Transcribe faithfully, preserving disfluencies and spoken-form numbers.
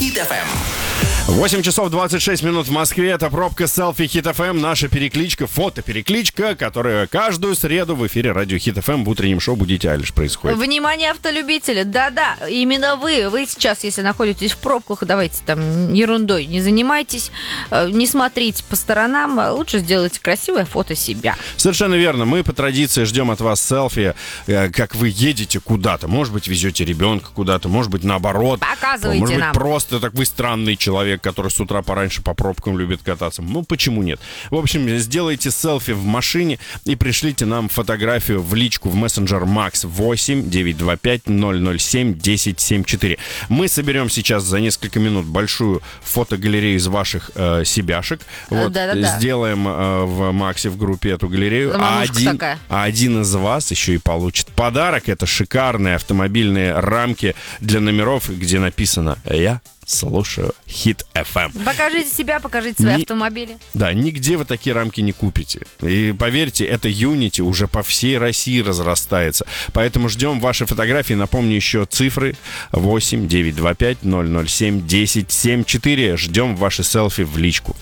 Хит эф эм. восемь часов двадцать шесть минут в Москве. Это пробка селфи Хит эф эм. Наша перекличка, фото-перекличка, которая каждую среду в эфире радио Хит эф эм в утреннем шоу «Будите Айлиш» происходит. Внимание, автолюбители. Да-да, именно вы. Вы сейчас, если находитесь в пробках, давайте там ерундой не занимайтесь, не смотрите по сторонам. Лучше сделайте красивое фото себя. Совершенно верно. Мы по традиции ждем от вас селфи, как вы едете куда-то. Может быть, везете ребенка куда-то, может быть, наоборот. Показывайте может быть, нам. просто так вы странный человек, который с утра пораньше по пробкам любит кататься. Ну, почему нет? В общем, сделайте селфи в машине и пришлите нам фотографию в личку в мессенджер Макс восемь девятьсот двадцать пять ноль ноль семь десять семьдесят четыре. Мы соберем сейчас за несколько минут большую фотогалерею из ваших э, себяшек. Вот, Да-да-да. сделаем э, в Максе в группе эту галерею. А Мамушка один, такая. а один из вас еще и получит подарок. Это шикарные автомобильные рамки для номеров, где написано «Я слушаю Хит эф эм». Покажите себя, покажите свои Ни- автомобили. Да, нигде вы такие рамки не купите. И поверьте, это Unity уже по всей России разрастается. Поэтому ждем ваши фотографии. Напомню еще цифры: восемь девятьсот двадцать пять ноль ноль семь десять семьдесят четыре. Ждем ваши селфи в личку.